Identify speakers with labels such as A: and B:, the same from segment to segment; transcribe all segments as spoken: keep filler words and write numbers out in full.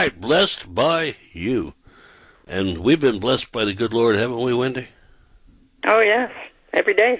A: right, blessed by you. And we've been blessed by the good Lord, haven't we, Wendy?
B: Oh, yes. Every day.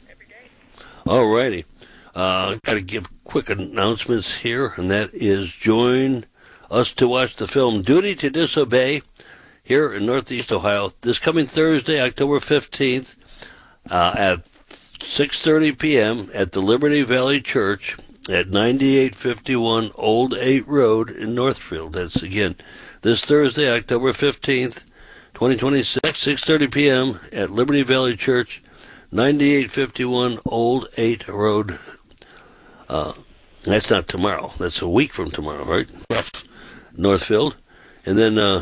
A: All righty. Uh, got to give quick announcements here, and that is join us to watch the film Duty to Disobey here in Northeast Ohio this coming Thursday, October fifteenth, uh, at six thirty p.m. at the Liberty Valley Church at ninety-eight fifty-one Old eight Road in Northfield. That's, again, this Thursday, October fifteenth, twenty twenty-six, six thirty p.m. at Liberty Valley Church, ninety-eight fifty-one Old eight Road. Uh, that's not tomorrow. That's a week from tomorrow, right? Northfield. And then uh,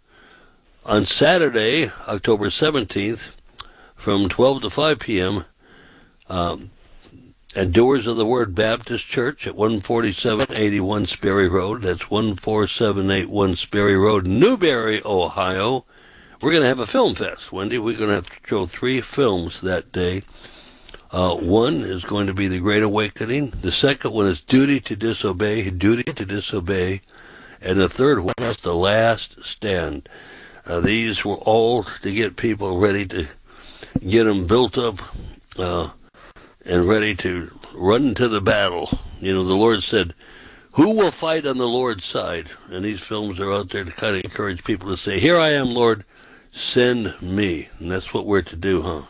A: on Saturday, October seventeenth, from twelve to five p.m., um, at Doers of the Word Baptist Church at one forty-seven eighty-one Sperry Road. That's one four seven eight one Sperry Road, Newberry, Ohio. We're going to have a film fest, Wendy. We're going to have to show three films that day. Uh, one is going to be The Great Awakening. The second one is Duty to Disobey, Duty to Disobey. And the third one is The Last Stand. Uh, these were all to get people ready to get them built up uh, and ready to run to the battle. You know, the Lord said, who will fight on the Lord's side? And these films are out there to kind of encourage people to say, here I am, Lord, send me. And that's what we're to do, huh?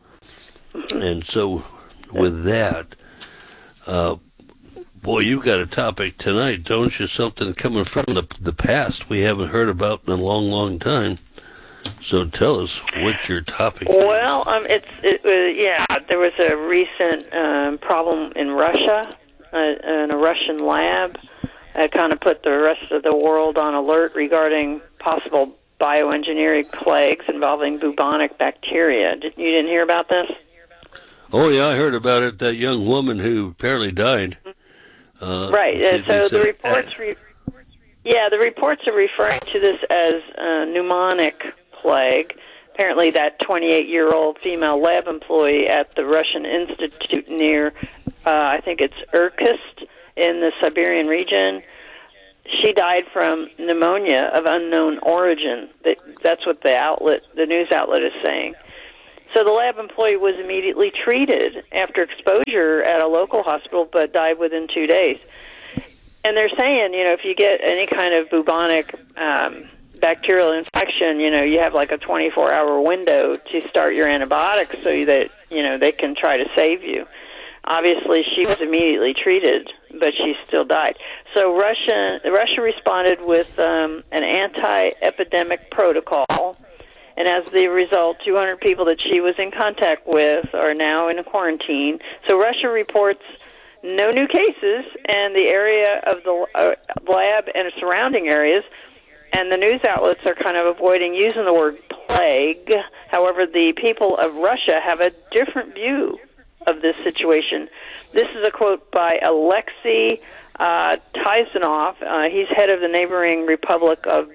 A: And so, with that, uh, boy, you've got a topic tonight, don't you? Something coming from the the past we haven't heard about in a long, long time. So tell us what your topic is.
B: Well, um, it's it, uh, yeah. There was a recent um, problem in Russia, uh, in a Russian lab. That kind of put the rest of the world on alert regarding possible bioengineering plagues involving bubonic bacteria. Did, you didn't hear about this?
A: Oh, yeah, I heard about it, that young woman who apparently died. Uh,
B: right,
A: they,
B: uh, so
A: they
B: the reports, re- yeah, the reports are referring to this as uh, pneumonic plague. Apparently that twenty-eight-year-old female lab employee at the Russian Institute near, uh, I think it's Irkutsk in the Siberian region, she died from pneumonia of unknown origin. That's what the outlet, the news outlet is saying. So the lab employee was immediately treated after exposure at a local hospital, but died within two days. And they're saying, you know, if you get any kind of bubonic um, bacterial infection, you know, you have like a twenty-four hour window to start your antibiotics so that, you know, they can try to save you. Obviously, she was immediately treated, but she still died. So Russia, Russia responded with um, an anti-epidemic protocol. And as the result, two hundred people that she was in contact with are now in a quarantine. So Russia reports no new cases, and the area of the uh, lab and surrounding areas, and the news outlets are kind of avoiding using the word plague. However, the people of Russia have a different view of this situation. This is a quote by Alexei uh, Tizanov. Uh, he's head of the neighboring Republic of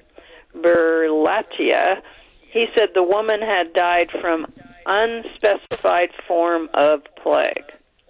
B: Burlatia. He said the woman had died from unspecified form of plague.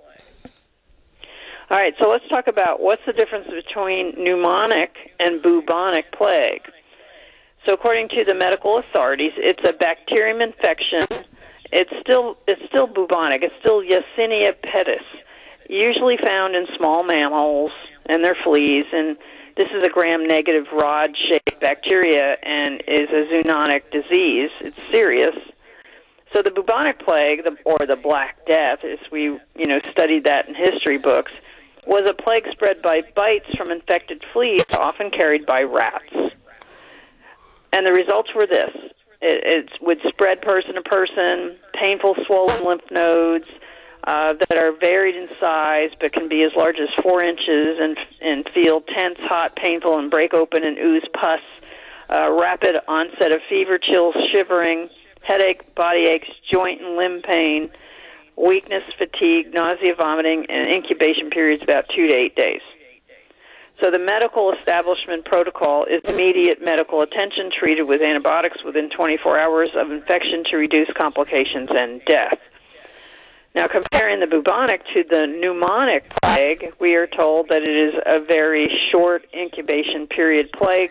B: All right, so let's talk about what's the difference between pneumonic and bubonic plague. So according to the medical authorities, it's a bacterium infection. It's still it's still bubonic. It's still Yersinia pestis, usually found in small mammals and their fleas, and this is a gram-negative rod-shaped bacteria and is a zoonotic disease. It's serious. So the bubonic plague, the, or the Black Death, as we you know studied that in history books, was a plague spread by bites from infected fleas, often carried by rats. And the results were this. It, it would spread person to person, painful swollen lymph nodes, Uh, that are varied in size but can be as large as four inches and and feel tense, hot, painful, and break open and ooze pus. Uh, rapid onset of fever, chills, shivering, headache, body aches, joint and limb pain, weakness, fatigue, nausea, vomiting, and incubation periods about two to eight days. So the medical establishment protocol is immediate medical attention, treated with antibiotics within twenty-four hours of infection to reduce complications and death. Now, comparing the bubonic to the pneumonic plague, we are told that it is a very short incubation period plague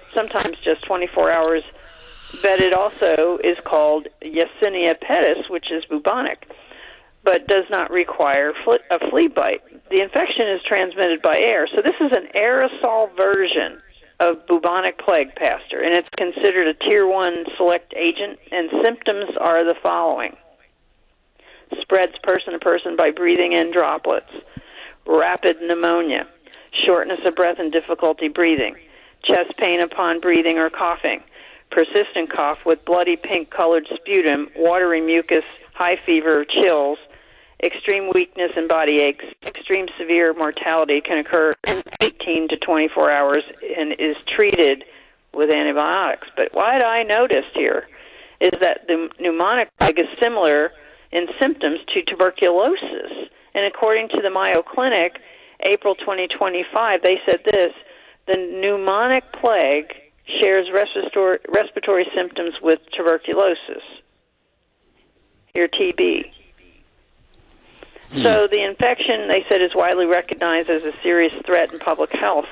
B: sometimes just twenty-four hours, but it also is called Yersinia pestis, which is bubonic, but does not require a flea bite. The infection is transmitted by air, so this is an aerosol version of bubonic plague, Pastor, and it's considered a tier one select agent, and symptoms are the following. Spreads person to person by breathing in droplets, rapid pneumonia, shortness of breath and difficulty breathing, chest pain upon breathing or coughing, persistent cough with bloody pink-colored sputum, watery mucus, high fever, chills, extreme weakness and body aches. Extreme severe mortality can occur in eighteen to twenty-four hours and is treated with antibiotics. But what I noticed here is that the pneumonic plague is similar in symptoms to tuberculosis. And according to the Mayo Clinic, April twenty twenty-five, they said this: the pneumonic plague shares respiratory, respiratory symptoms with tuberculosis, or T B. Hmm. So the infection, they said, is widely recognized as a serious threat in public health.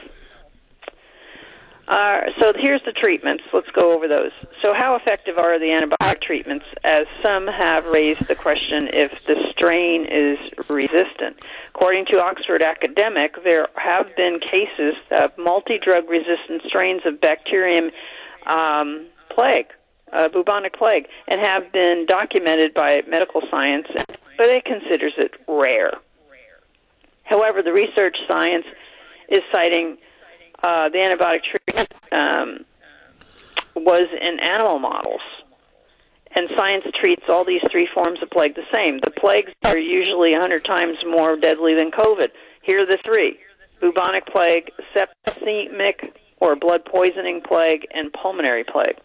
B: Uh, so here's the treatments. Let's go over those. So how effective are the antibiotic treatments, as some have raised the question if the strain is resistant? According to Oxford Academic, there have been cases of multi-drug resistant strains of bacterium um, plague, uh, bubonic plague, and have been documented by medical science, but it considers it rare. However, the research science is citing Uh, the antibiotic treatment um, was in animal models, and science treats all these three forms of plague the same. The plagues are usually one hundred times more deadly than COVID. Here are the three: bubonic plague, septicemic or blood poisoning plague, and pulmonary plague.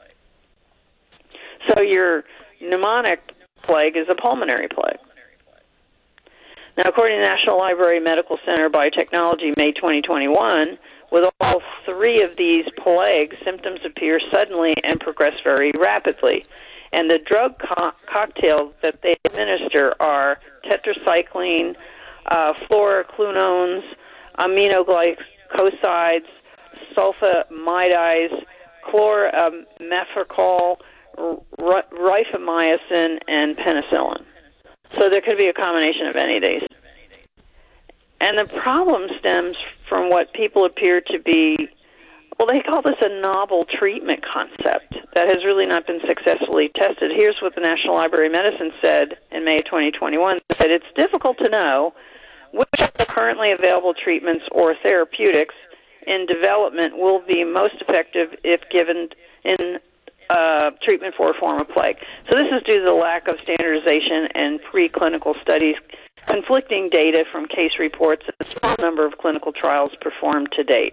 B: So your pneumonic plague is a pulmonary plague. Now, according to the National Library Medical Center Biotechnology, May twenty twenty-one, with all three of these plagues, symptoms appear suddenly and progress very rapidly. And the drug co- cocktails that they administer are tetracycline, uh, fluoroquinones, aminoglycosides, sulfamides, chloramphenicol, r- rifamycin, and penicillin. So there could be a combination of any of these. And the problem stems from what people appear to be, well, they call this a novel treatment concept that has really not been successfully tested. Here's what the National Library of Medicine said in May twenty twenty-one. They said it's difficult to know which of the currently available treatments or therapeutics in development will be most effective if given in uh, treatment for a form of plague. So this is due to the lack of standardization and preclinical studies, conflicting data from case reports, and a small number of clinical trials performed to date.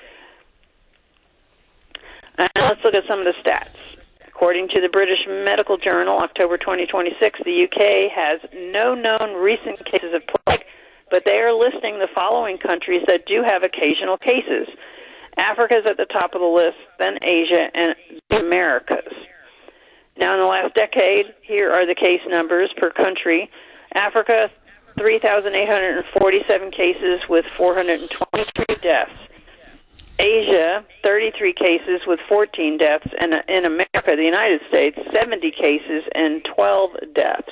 B: And let's look at some of the stats. According to the British Medical Journal, October twenty twenty-six, the U K has no known recent cases of plague, but they are listing the following countries that do have occasional cases. Africa is at the top of the list, then Asia, and the Americas. Now, in the last decade, here are the case numbers per country. Africa, three thousand eight hundred forty-seven cases with four hundred twenty-three deaths. Asia, thirty-three cases with fourteen deaths. And in America, the United States, seventy cases and twelve deaths.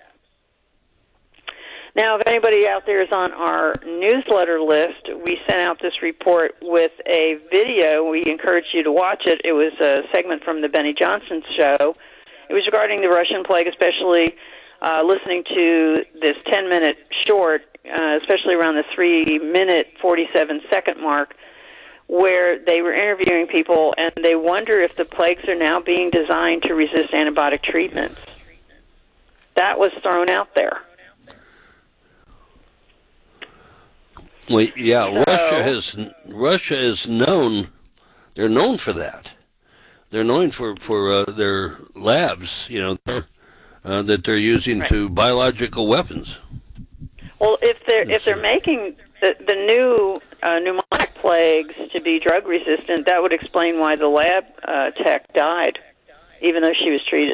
B: Now, if anybody out there is on our newsletter list, we sent out this report with a video. We encourage you to watch it. It was a segment from the Benny Johnson show. It was regarding the Russian plague, especially uh, listening to this ten-minute short, uh, especially around the three-minute, forty-seven-second mark, where they were interviewing people, and they wonder if the plagues are now being designed to resist antibiotic treatments. That was thrown out there.
A: Well, yeah,
B: so,
A: Russia has Russia is known. They're known for that. They're known for for uh, their labs, you know, uh, that they're using right. to biological weapons.
B: Well, if they're if they're making the the new uh, pneumonic plagues to be drug resistant, that would explain why the lab uh, tech died, even though she was treated.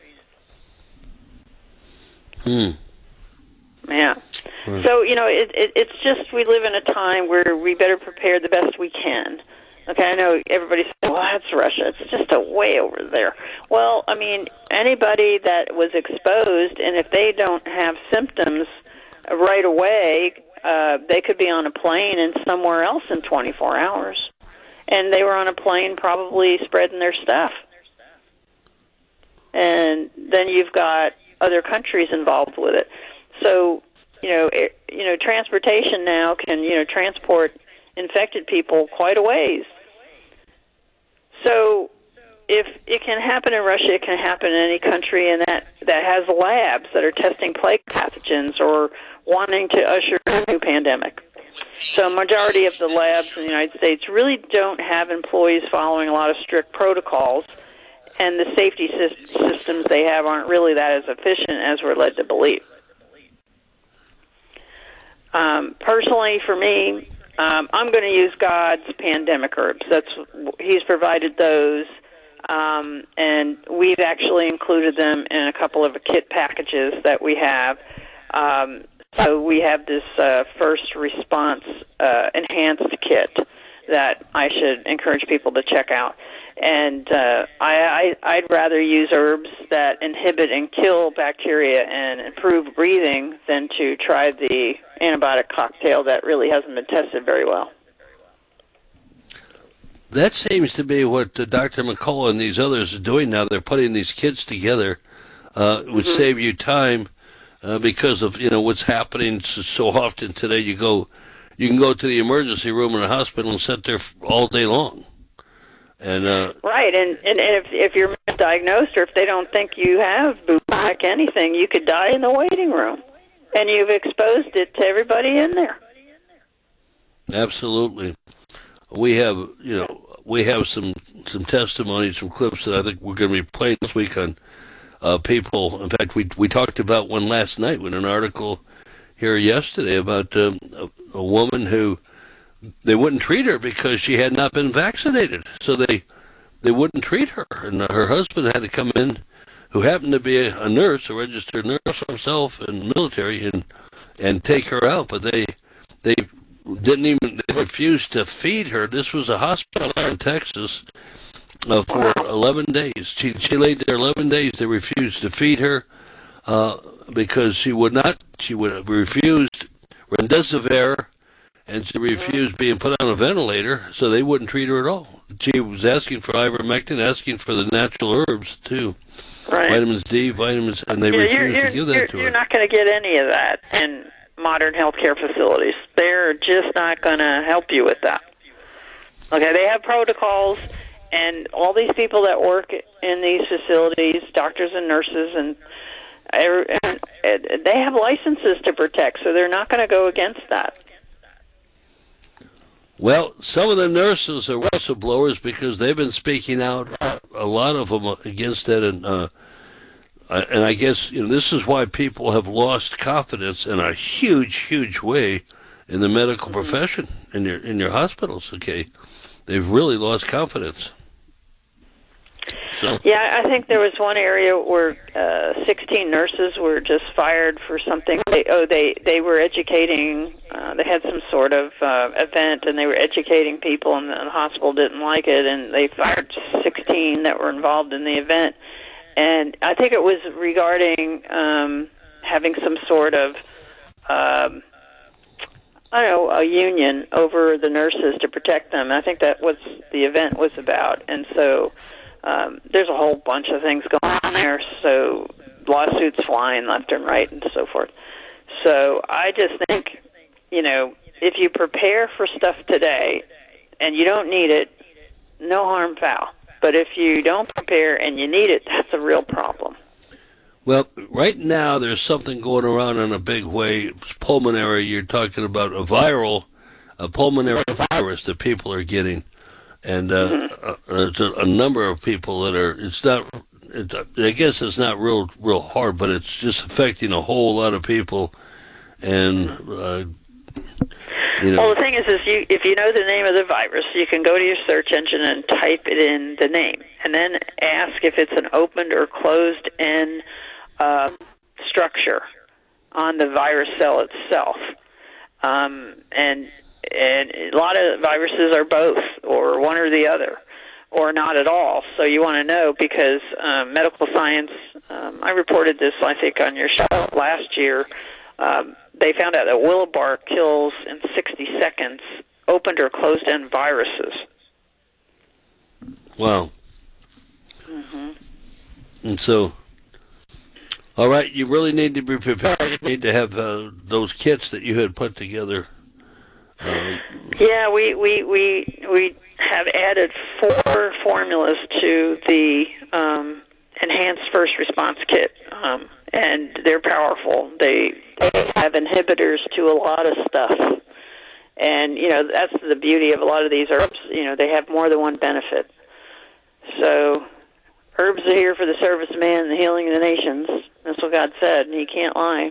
A: Hmm.
B: Yeah. So, you know, it, it, it's just we live in a time where we better prepare the best we can. Okay, I know everybody says, well, that's Russia. It's just a way over there. Well, I mean, anybody that was exposed, and if they don't have symptoms right away, uh, they could be on a plane and somewhere else in twenty-four hours. And they were on a plane probably spreading their stuff. And then you've got other countries involved with it. So, you know, it, you know, transportation now can, you know, transport infected people quite a ways. So if it can happen in Russia, it can happen in any country, and that, that has labs that are testing plague pathogens or wanting to usher in a new pandemic. So a majority of the labs in the United States really don't have employees following a lot of strict protocols, and the safety systems they have aren't really that as efficient as we're led to believe. Um, personally, for me, um, I'm going to use God's pandemic herbs. That's He's provided those, um, and we've actually included them in a couple of kit packages that we have. Um, so we have this uh, first response uh, enhanced kit that I should encourage people to check out. And uh, I, I, I'd rather use herbs that inhibit and kill bacteria and improve breathing than to try the antibiotic cocktail that really hasn't been tested very well.
A: That seems to be what uh, Doctor McCullough and these others are doing now. They're putting these kits together, uh, which mm-hmm. save you time uh, because of, you know, what's happening so, so often today. You go, you can go to the emergency room in a hospital and sit there all day long. And uh,
B: right, and, and, and if if you're misdiagnosed or if they don't think you have bubonic anything, you could die in the waiting room, and you've exposed it to everybody in there.
A: Absolutely, we have you know we have some some testimonies, some clips that I think we're going to be playing this week on uh, people. In fact, we we talked about one last night with an article here yesterday about um, a, a woman who. They wouldn't treat her because she had not been vaccinated. So they they wouldn't treat her. And her husband had to come in, who happened to be a, a nurse, a registered nurse himself in the military, and and take her out. But they they didn't even they refused to feed her. This was a hospital in Texas uh, for eleven days. She she laid there eleven days. They refused to feed her uh, because she would not. She would have refused remdesivir. And she refused being put on a ventilator, so they wouldn't treat her at all. She was asking for ivermectin, asking for the natural herbs, too.
B: Right.
A: Vitamins D, vitamins, and they
B: yeah,
A: refused
B: you're, you're,
A: to give that
B: you're,
A: to her.
B: You're not going to get any of that in modern healthcare facilities. They're just not going to help you with that. Okay, they have protocols, and all these people that work in these facilities, doctors and nurses, and, and they have licenses to protect, so they're not going to go against that.
A: Well, some of the nurses are whistleblowers because they've been speaking out, a lot of them against it, and uh, and I guess you know this is why people have lost confidence in a huge, huge way in the medical profession, in your in your hospitals. Okay, they've really lost confidence. So.
B: Yeah, I think there was one area where uh, sixteen nurses were just fired for something. They, oh, they they were educating. Uh, they had some sort of uh, event, and they were educating people, and the hospital didn't like it, and they fired sixteen that were involved in the event. And I think it was regarding um, having some sort of, um, I don't know, a union over the nurses to protect them. I think that was the event was about, and so. Um, there's a whole bunch of things going on there, so lawsuits flying left and right and so forth. So I just think, you know, if you prepare for stuff today and you don't need it, no harm foul. But if you don't prepare and you need it, that's a real problem.
A: Well, right now there's something going around in a big way. It's pulmonary. You're talking about a viral, a pulmonary virus that people are getting. And uh, mm-hmm. uh, there's a, a number of people that are, it's not, it's, I guess it's not real real hard, but it's just affecting a whole lot of people. And, uh, you know.
B: Well, the thing is, is you, if you know the name of the virus, you can go to your search engine and type it in the name, and then ask if it's an opened or closed-end uh, structure on the virus cell itself. Um, and and a lot of viruses are both, or one or the other, or not at all. So you want to know because um, medical science, um, I reported this, I think, on your show last year. Um, they found out that Willowbark kills in sixty seconds opened or closed-end viruses.
A: Wow.
B: Mm-hmm.
A: And so, all right, you really need to be prepared. You need to have uh, those kits that you had put together. Um,
B: yeah, we, we, we, we have added four formulas to the um, enhanced first response kit, um, and they're powerful. They, they have inhibitors to a lot of stuff. And, you know, that's the beauty of a lot of these herbs. You know, they have more than one benefit. So herbs are here for the service of man and the healing of the nations. That's what God said, and he can't lie.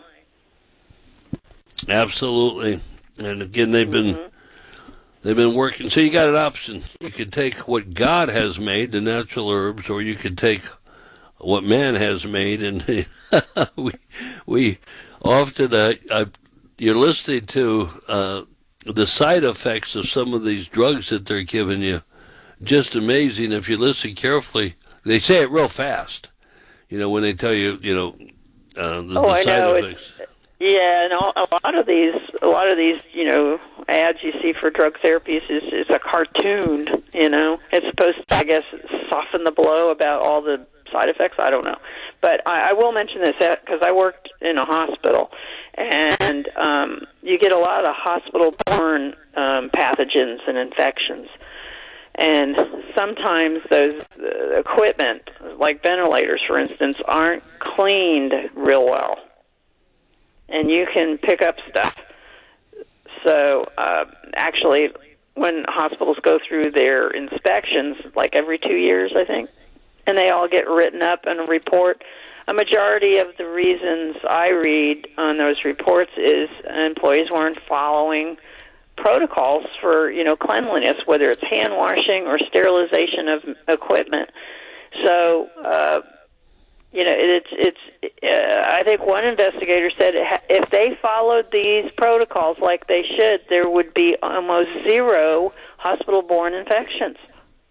A: Absolutely. And again, they've been mm-hmm. they've been working. So you got an option. You could take what God has made, the natural herbs, or you could take what man has made. And we we often uh, I, you're listening to uh, the side effects of some of these drugs that they're giving you. Just amazing if you listen carefully. They say it real fast. You know, when they tell you, you know, uh, the,
B: oh,
A: the
B: I
A: side
B: know.
A: effects.
B: It's, yeah, and all, a lot of these, a lot of these, you know, ads you see for drug therapies is is a cartoon. You know, it's supposed to, I guess, soften the blow about all the side effects. I don't know, but I, I will mention this because I worked in a hospital, and um, you get a lot of hospital-borne um, pathogens and infections. And sometimes those uh, equipment, like ventilators, for instance, aren't cleaned real well. And you can pick up stuff. So uh, actually, when hospitals go through their inspections, like every two years, I think, and they all get written up in a report, a majority of the reasons I read on those reports is employees weren't following protocols for, you know, cleanliness, whether it's hand washing or sterilization of equipment. So, uh, you know, it's it's. Uh, I think one investigator said if they followed these protocols like they should, there would be almost zero hospital-borne infections.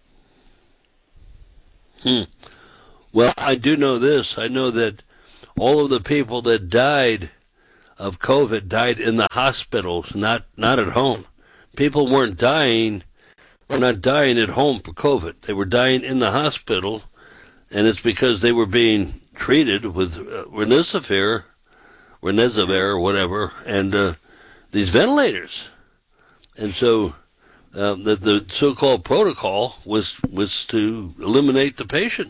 A: Hmm. Well, I do know this. I know that all of the people that died of COVID died in the hospitals, not not at home. People weren't dying, were not dying at home for COVID. They were dying in the hospital, and it's because they were being treated with uh, Remdesivir, Remdesivir, or whatever, and uh, these ventilators. And so uh, the, the so-called protocol was was to eliminate the patient.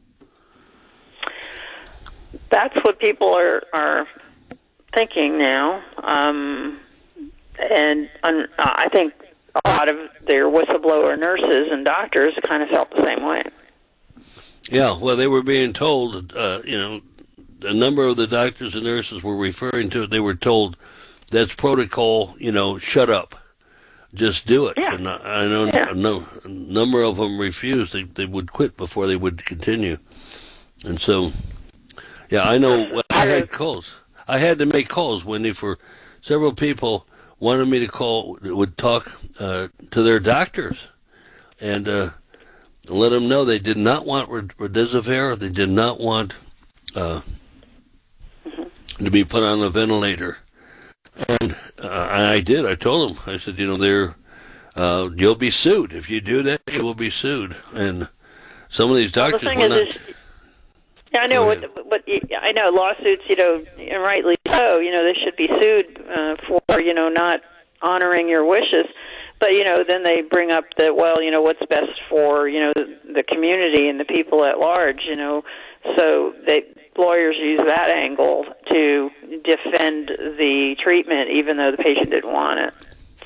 B: That's what people are are thinking now, um, and um, I think a lot of their whistleblower nurses and doctors kind of felt the same way.
A: Yeah, well, they were being told, uh, you know, a number of the doctors and nurses were referring to it. They were told that's protocol, you know, shut up, just do it.
B: Yeah.
A: And I, I know
B: yeah.
A: a, no, a number of them refused. They, they would quit before they would continue. And so, yeah, I know well, I had calls. I had to make calls, Wendy, for several people wanted me to call, would talk uh, to their doctors and uh, let them know they did not want Remdesivir. They did not want uh, mm-hmm. to be put on a ventilator. And uh, I did. I told them. I said, you know, they're, uh, you'll be sued. If you do that, you will be sued. And some of these doctors
B: well, the
A: were not...
B: Is, Yeah, I know. What, what I know, lawsuits, you know, and rightly so. You know, they should be sued uh, for, you know, not honoring your wishes. But you know, then they bring up that, well, you know, what's best for, you know, the, the community and the people at large. You know, so they lawyers use that angle to defend the treatment, even though the patient didn't want it.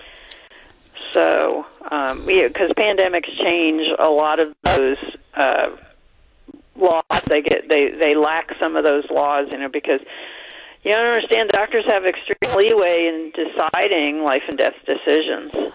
B: So, um, yeah, because pandemics change a lot of those. Uh, laws they get they they lack some of those laws, you know, because you don't understand, doctors have extreme leeway in deciding life and death decisions.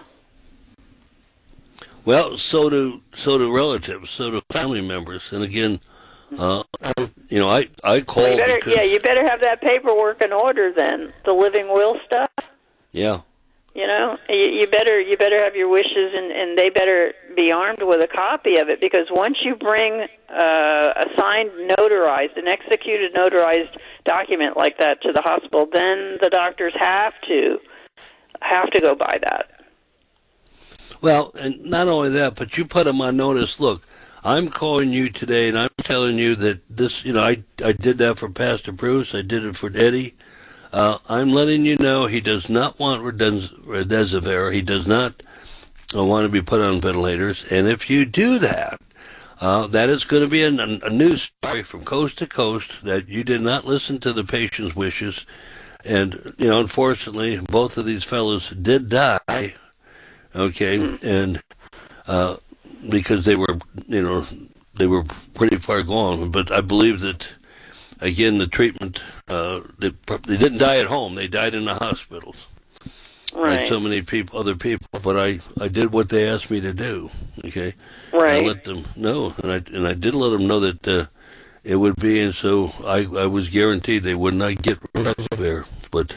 A: Well, so do so do relatives, so do family members, and again, uh, you know, I I call
B: well, you better,
A: because,
B: yeah, you better have that paperwork in order then, the living will stuff.
A: Yeah,
B: You know, you, you better you better have your wishes, and, and they better be armed with a copy of it, because once you bring uh, a signed, notarized, an executed, notarized document like that to the hospital, then the doctors have to have to go by that.
A: Well, and not only that, but you put them on notice. Look, I'm calling you today, and I'm telling you that this, you know, I, I did that for Pastor Bruce. I did it for Eddie. Uh, I'm letting you know he does not want remdesivir. He does not uh, want to be put on ventilators. And if you do that, uh, that is going to be a, a news story from coast to coast that you did not listen to the patient's wishes. And, you know, unfortunately, both of these fellows did die. Okay, and uh, because they were, you know, they were pretty far gone. But I believe that, again, the treatment, uh, they, they didn't die at home. They died in the hospitals,
B: right.
A: like so many people, other people. But I, I did what they asked me to do. Okay,
B: right.
A: I let them know, and I and I did let them know that uh, it would be, and so I, I was guaranteed they would not get remdesivir, but.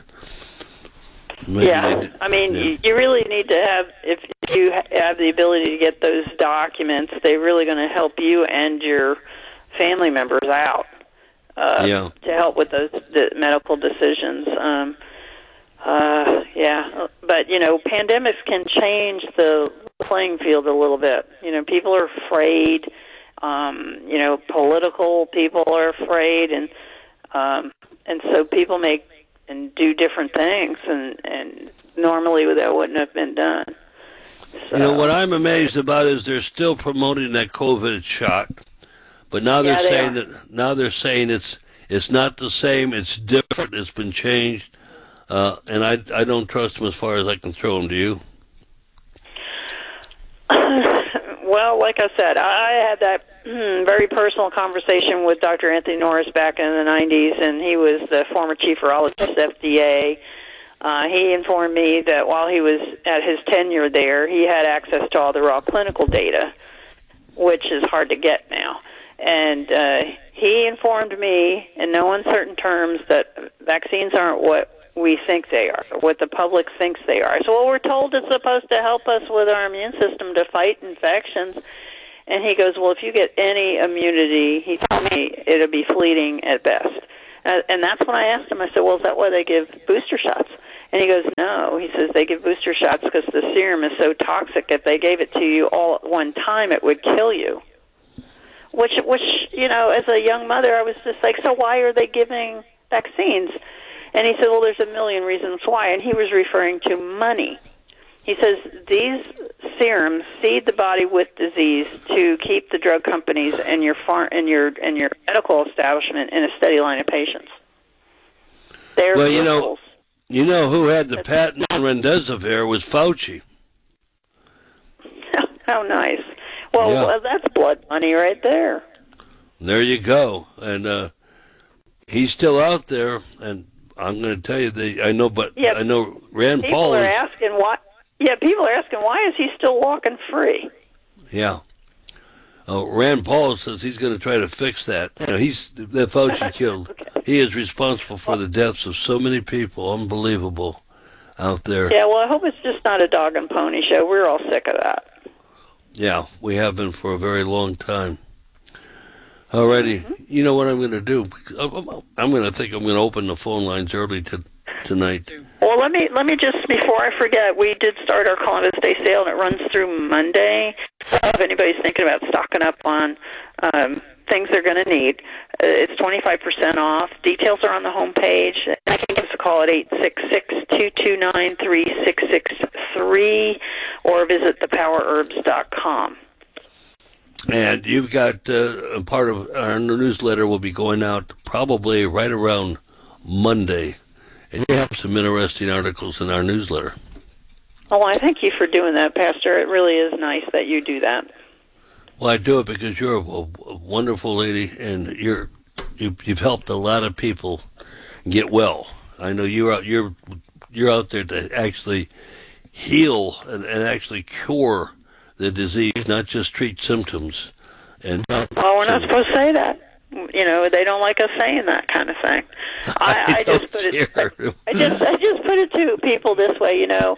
A: Maybe
B: yeah, I mean,
A: yeah.
B: you, you really need to have, if you have the ability to get those documents, they're really going to help you and your family members out uh,
A: yeah.
B: to help with those the medical decisions. Um, uh, yeah, but, you know, pandemics can change the playing field a little bit. You know, people are afraid. Um, you know, political people are afraid, and um, and so people make and do different things, and, and normally that wouldn't have been done. So.
A: You know, what I'm amazed about is they're still promoting that COVID shot, but now they're
B: yeah, they
A: saying
B: are.
A: that now they're saying it's it's not the same, it's different, it's been changed, uh, and I I don't trust them as far as I can throw them. Do you?
B: Well, like I said, I had that very personal conversation with Doctor Anthony Norris back in the nineties, and he was the former chief virologist at F D A. Uh, he informed me that while he was at his tenure there, he had access to all the raw clinical data, which is hard to get now. And uh, he informed me in no uncertain terms that vaccines aren't what we think they are, what the public thinks they are. So what we're told is supposed to help us with our immune system to fight infections. And he goes, well, if you get any immunity, he told me it'll be fleeting at best. Uh, and that's when I asked him, I said, well, is that why they give booster shots? And he goes, no. He says they give booster shots because the serum is so toxic. If they gave it to you all at one time, it would kill you. Which, which you know, as a young mother, I was just like, so why are they giving vaccines? And he said, well, there's a million reasons why. And he was referring to money. He says these serums seed the body with disease to keep the drug companies and your far- and your and your medical establishment in a steady line of patients. They're
A: well, you know,
B: rules.
A: you know who had the patent on remdesivir was Fauci.
B: How nice. Well,
A: Yeah.
B: well, that's blood money right there.
A: There you go, and uh, he's still out there. And I'm going to tell you, they, I know, but
B: Yep.
A: I know Rand
B: People
A: Paul.
B: are
A: Is,
B: asking why. Yeah, people are asking why is he still walking free?
A: yeah. Uh, Rand Paul says he's going to try to fix that. You know, he's that Fauci killed.
B: Okay.
A: He is responsible for the deaths of so many people. Unbelievable out there.
B: Yeah, well, I hope it's just not a dog and pony show. We're all sick of that.
A: Yeah, we have been for a very long time. Alrighty, mm-hmm. You know what I'm going to do? I'm going to think I'm going to open the phone lines early to, tonight.
B: Well, let me let me just before I forget, we did start our Columbus Day sale, and it runs through Monday. So if anybody's thinking about stocking up on um, things they're going to need, uh, it's twenty-five percent off. Details are on the home page. You can give us a call at eight six six, two two nine, three six six three or visit the power herbs dot com.
A: And you've got uh, a part of our newsletter will be going out probably right around Monday. And you have some interesting articles in our newsletter.
B: Oh, I thank you for doing that, Pastor. It really is nice that you do that.
A: Well, I do it because you're a, a wonderful lady, and you're you, you've helped a lot of people get well. I know you're out you're you're out there to actually heal and, and actually cure the disease, not just treat symptoms. And
B: well, we're not supposed to say that. You know, they don't like us saying that kind of thing. I,
A: I,
B: I just put
A: care.
B: it. I just, I just put it to people this way. You know,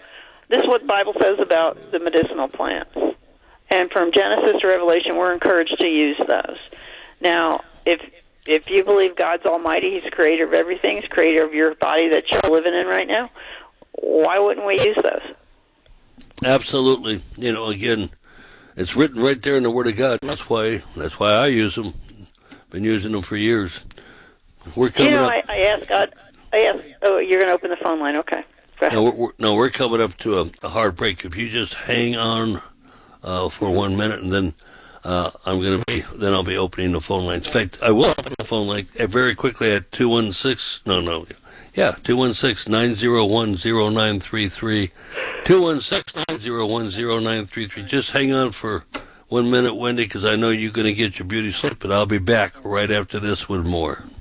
B: this is what the Bible says about the medicinal plants. And from Genesis to Revelation, we're encouraged to use those. Now, if if you believe God's almighty, He's the creator of everything, He's the creator of your body that you're living in right now, why wouldn't we use those?
A: Absolutely. You know, again, it's written right there in the Word of God. That's why that's why I use them. Been using them for years. We're coming
B: you know,
A: up.
B: I, I asked God, I asked, oh, you're going to open the phone line, okay. Go ahead.
A: No, we're, we're, no, we're coming up to a, a hard break. If you just hang on uh, for one minute, and then uh, I'm going to be, then I'll be opening the phone lines. In fact, I will open the phone line very quickly at two one six, no, no, yeah, two one six, nine zero one, zero nine three three, two one six, nine zero one, zero nine three three. Just hang on for one minute, Wendy, because I know you're going to get your beauty sleep, but I'll be back right after this with more.